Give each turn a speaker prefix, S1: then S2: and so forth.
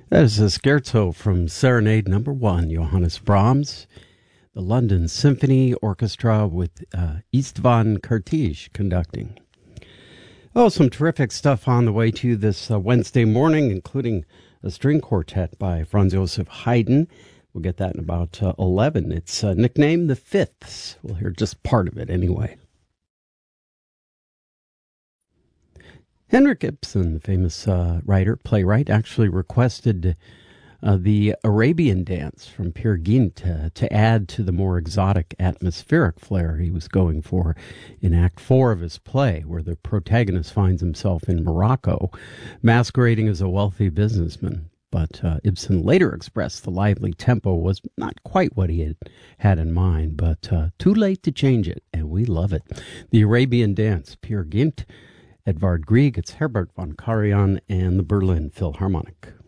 S1: That is a scherzo from Serenade Number 1, Johannes Brahms, the London Symphony Orchestra with Istvan Kertész conducting. Oh, some terrific stuff on the way to you this Wednesday morning, including a string quartet by Franz Joseph Haydn. We'll get that in about 11. It's nicknamed The Fifths. We'll hear just part of it anyway. Henrik Ibsen, the famous writer, playwright, actually requested the Arabian Dance from Peer Gynt to add to the more exotic atmospheric flair he was going for in Act 4 of his play, where the protagonist finds himself in Morocco, masquerading as a wealthy businessman. But Ibsen later expressed the lively tempo was not quite what he had in mind, but too late to change it, and we love it. The Arabian Dance, Peer Gynt, Edvard Grieg, it's Herbert von Karajan and the Berlin Philharmonic.